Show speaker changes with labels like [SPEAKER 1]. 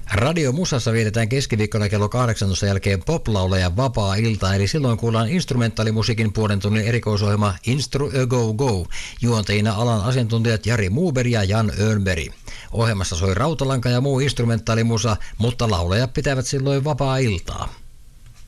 [SPEAKER 1] Radio Musassa vietetään keskiviikkona kello 18 jälkeen poplaulajan vapaa-ilta, eli silloin kuullaan instrumentaalimusiikin puolen tunnin erikoisohjelma Instru A Go Go. Juontajina alan asiantuntijat Jari Muuber ja Jan Öönberg. Ohjelmassa soi rautalanka ja muu instrumentaalimusa, mutta laulajat pitävät silloin vapaa-iltaa.